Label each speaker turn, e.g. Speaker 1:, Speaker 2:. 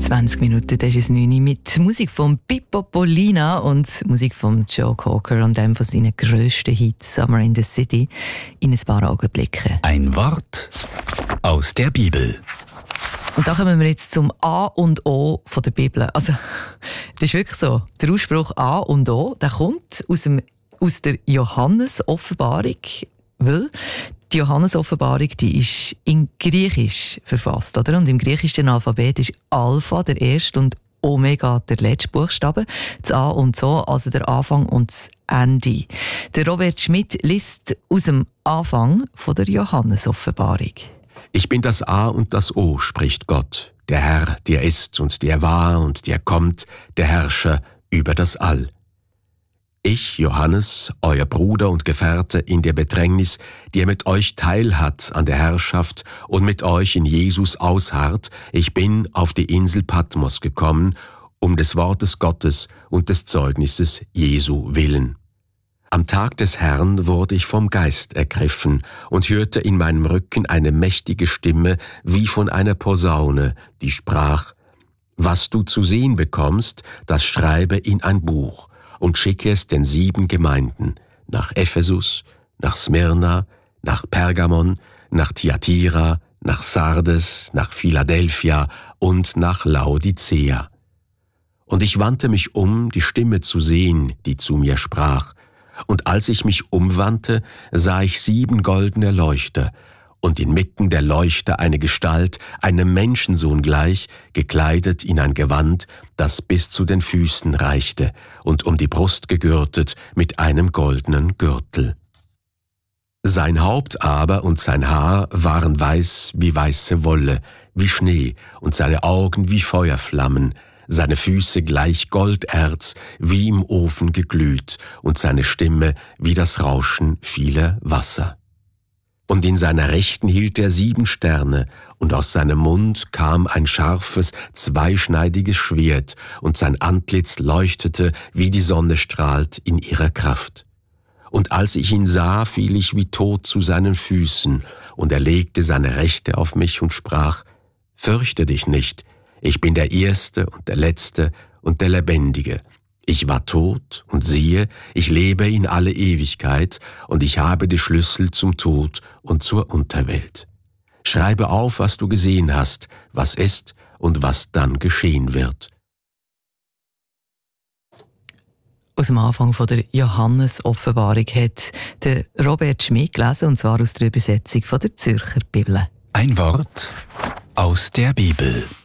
Speaker 1: 20 Minuten, das ist es 9 Uhr, mit Musik von Pippo Polina und Musik von Joe Cocker und einem von seinen grössten Hits, Summer in the City, in ein paar Augenblicken.
Speaker 2: Ein Wort aus der Bibel.
Speaker 1: Und da kommen wir jetzt zum A und O von der Bibel. Also, das ist wirklich so. Der Ausspruch A und O, der kommt aus der Johannes-Offenbarung, weil die Johannes-Offenbarung, die ist in Griechisch verfasst, oder? Und im griechischen Alphabet ist Alpha der erste und Omega der letzte Buchstabe, das A und so, also der Anfang und das Ende. Der Robert Schmidt liest aus dem Anfang von der Johannes-Offenbarung.
Speaker 3: Ich bin das A und das O, spricht Gott, der Herr, der ist und der war und der kommt, der Herrscher über das All. Ich, Johannes, euer Bruder und Gefährte in der Bedrängnis, der mit euch teilhat an der Herrschaft und mit euch in Jesus ausharrt, ich bin auf die Insel Patmos gekommen, um des Wortes Gottes und des Zeugnisses Jesu willen. Am Tag des Herrn wurde ich vom Geist ergriffen und hörte in meinem Rücken eine mächtige Stimme wie von einer Posaune, die sprach: Was du zu sehen bekommst, das schreibe in ein Buch und schicke es den 7 Gemeinden, nach Ephesus, nach Smyrna, nach Pergamon, nach Thyatira, nach Sardes, nach Philadelphia und nach Laodicea. Und ich wandte mich um, die Stimme zu sehen, die zu mir sprach. Und als ich mich umwandte, sah ich 7 goldene Leuchter, und inmitten der Leuchter eine Gestalt, einem Menschensohn gleich, gekleidet in ein Gewand, das bis zu den Füßen reichte und um die Brust gegürtet mit einem goldenen Gürtel. Sein Haupt aber und sein Haar waren weiß wie weiße Wolle, wie Schnee, und seine Augen wie Feuerflammen, seine Füße gleich Golderz, wie im Ofen geglüht, und seine Stimme wie das Rauschen vieler Wasser. Und in seiner Rechten hielt er 7 Sterne, und aus seinem Mund kam ein scharfes, zweischneidiges Schwert, und sein Antlitz leuchtete, wie die Sonne strahlt in ihrer Kraft. Und als ich ihn sah, fiel ich wie tot zu seinen Füßen, und er legte seine Rechte auf mich und sprach: Fürchte dich nicht, ich bin der Erste und der Letzte und der Lebendige. Ich war tot, und siehe, ich lebe in alle Ewigkeit, und ich habe die Schlüssel zum Tod und zur Unterwelt. Schreibe auf, was du gesehen hast, was ist und was dann geschehen wird.
Speaker 1: Aus dem Anfang von der Johannes-Offenbarung hat der Robert Schmidt gelesen, und zwar aus der Übersetzung von der Zürcher Bibel.
Speaker 2: Ein Wort aus der Bibel.